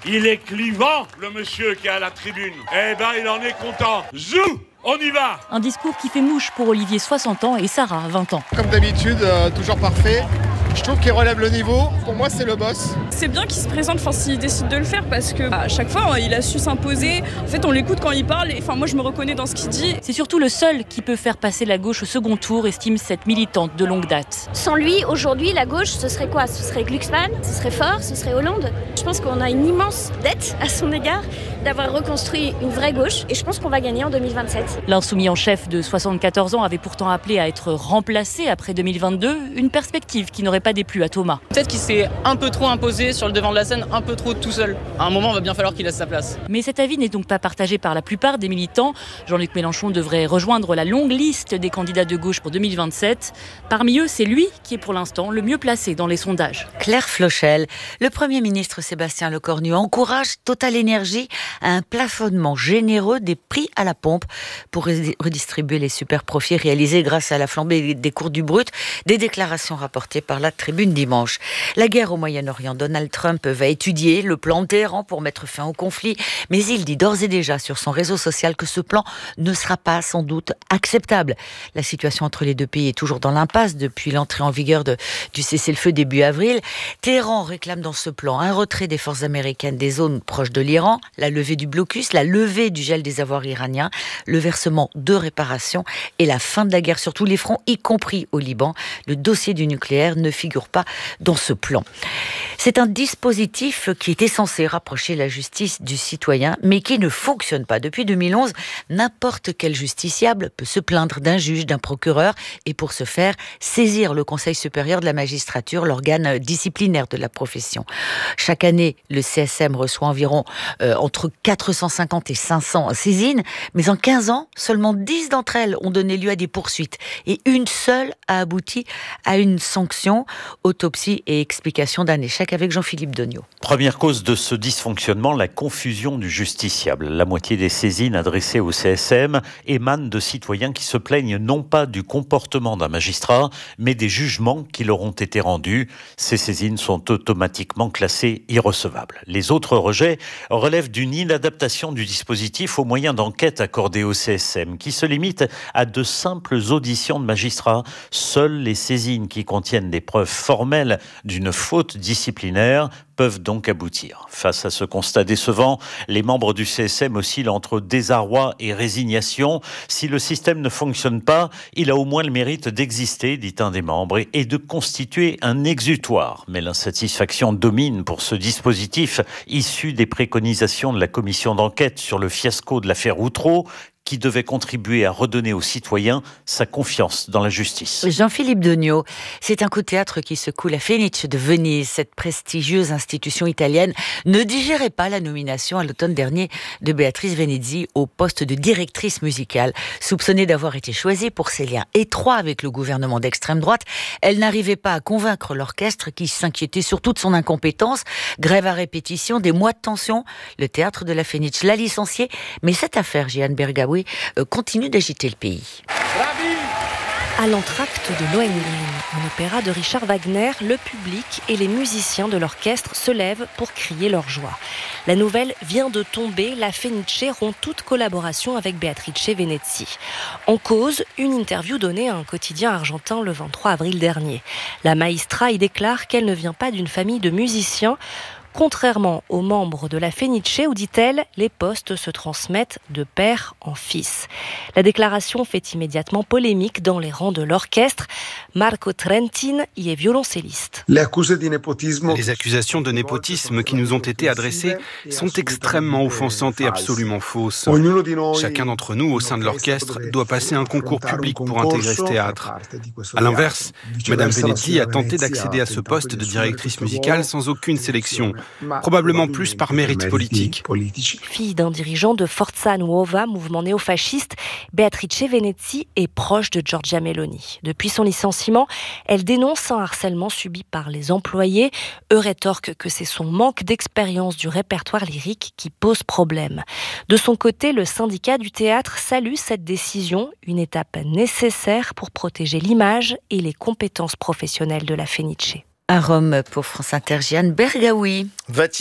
Il est clivant, le monsieur qui est à la tribune. Eh ben, il en est content. Zou, on y va. Un discours qui fait mouche pour Olivier, 60 ans, et Sarah, 20 ans. Comme d'habitude, toujours parfait. Je trouve qu'il relève le niveau. Pour moi, c'est le boss. C'est bien qu'il se présente, s'il décide de le faire, parce que à chaque fois, il a su s'imposer. En fait, on l'écoute quand il parle, et moi, je me reconnais dans ce qu'il dit. C'est surtout le seul qui peut faire passer la gauche au second tour, estime cette militante de longue date. Sans lui, aujourd'hui, la gauche, ce serait quoi ? Ce serait Glucksmann, ce serait Faure, ce serait Hollande. Je pense qu'on a une immense dette à son égard d'avoir reconstruit une vraie gauche, et je pense qu'on va gagner en 2027. L'insoumis en chef de 74 ans avait pourtant appelé à être remplacé après 2022, une perspective qui n'aurait pas déplu à Thomas. Peut-être qu'il s'est un peu trop imposé sur le devant de la scène, un peu trop tout seul. À un moment, il va bien falloir qu'il laisse sa place. Mais cet avis n'est donc pas partagé par la plupart des militants. Jean-Luc Mélenchon devrait rejoindre la longue liste des candidats de gauche pour 2027. Parmi eux, c'est lui qui est pour l'instant le mieux placé dans les sondages. Claire Flochel, le Premier ministre Sébastien Lecornu encourage Total Énergie à un plafonnement généreux des prix à la pompe pour redistribuer les super profits réalisés grâce à la flambée des cours du brut, des déclarations rapportées par la Tribune dimanche. La guerre au Moyen-Orient, Donald Trump va étudier le plan de Téhéran pour mettre fin au conflit, mais il dit d'ores et déjà sur son réseau social que ce plan ne sera pas sans doute acceptable. La situation entre les deux pays est toujours dans l'impasse depuis l'entrée en vigueur du cessez-le-feu début avril. Téhéran réclame dans ce plan un retrait des forces américaines des zones proches de l'Iran, la levée du blocus, la levée du gel des avoirs iraniens, le versement de réparations et la fin de la guerre sur tous les fronts, y compris au Liban. Le dossier du nucléaire ne figure pas dans ce plan. C'est un dispositif qui était censé rapprocher la justice du citoyen, mais qui ne fonctionne pas. Depuis 2011, n'importe quel justiciable peut se plaindre d'un juge, d'un procureur, et pour ce faire, saisir le Conseil supérieur de la magistrature, l'organe disciplinaire de la profession. Chaque année, le CSM reçoit environ entre 450 et 500 saisines, mais en 15 ans, seulement 10 d'entre elles ont donné lieu à des poursuites, et une seule a abouti à une sanction. Autopsie et explication d'un échec avec Jean-Philippe Dognaud. Première cause de ce dysfonctionnement, la confusion du justiciable. La moitié des saisines adressées au CSM émanent de citoyens qui se plaignent non pas du comportement d'un magistrat, mais des jugements qui leur ont été rendus. Ces saisines sont automatiquement classées irrecevables. Les autres rejets relèvent d'une inadaptation du dispositif aux moyens d'enquête accordés au CSM, qui se limite à de simples auditions de magistrats. Seules les saisines qui contiennent des preuves formelles d'une faute disciplinaire peuvent donc aboutir. Face à ce constat décevant, les membres du CSM oscillent entre désarroi et résignation. Si le système ne fonctionne pas, il a au moins le mérite d'exister, dit un des membres, et de constituer un exutoire. Mais l'insatisfaction domine pour ce dispositif issu des préconisations de la commission d'enquête sur le fiasco de l'affaire Outreau, qui devait contribuer à redonner aux citoyens sa confiance dans la justice. Jean-Philippe Dognaud, c'est un coup de théâtre qui secoue la Fenice de Venise. Cette prestigieuse institution italienne ne digérait pas la nomination à l'automne dernier de Beatrice Venezzi au poste de directrice musicale. Soupçonnée d'avoir été choisie pour ses liens étroits avec le gouvernement d'extrême droite, elle n'arrivait pas à convaincre l'orchestre qui s'inquiétait surtout de son incompétence. Grève à répétition, des mois de tension. Le théâtre de la Fenice l'a licenciée, mais cette affaire, Jeanne Bergaoui, continue d'agiter le pays. À l'entracte de Lohengrin, un opéra de Richard Wagner, le public et les musiciens de l'orchestre se lèvent pour crier leur joie. La nouvelle vient de tomber, la Fenice rompt toute collaboration avec Beatrice Venezzi. En cause, une interview donnée à un quotidien argentin le 23 avril dernier. La maestra y déclare qu'elle ne vient pas d'une famille de musiciens, contrairement aux membres de la Fenice où, dit-elle, les postes se transmettent de père en fils. La déclaration fait immédiatement polémique dans les rangs de l'orchestre. Marco Trentin y est violoncelliste. Les accusations de népotisme qui nous ont été adressées sont extrêmement offensantes et absolument fausses. Chacun d'entre nous, au sein de l'orchestre, doit passer un concours public pour intégrer ce théâtre. À l'inverse, Madame Venezzi a tenté d'accéder à ce poste de directrice musicale sans aucune sélection. Probablement plus par mérite politique. Fille d'un dirigeant de Forza Nuova, mouvement néofasciste, Beatrice Venezzi est proche de Giorgia Meloni. Depuis son licenciement, elle dénonce un harcèlement subi par les employés. Eux rétorquent que c'est son manque d'expérience du répertoire lyrique qui pose problème. De son côté, le syndicat du théâtre salue cette décision, une étape nécessaire pour protéger l'image et les compétences professionnelles de la Fenice. À Rome, pour France Inter, Jeanne Bergaoui.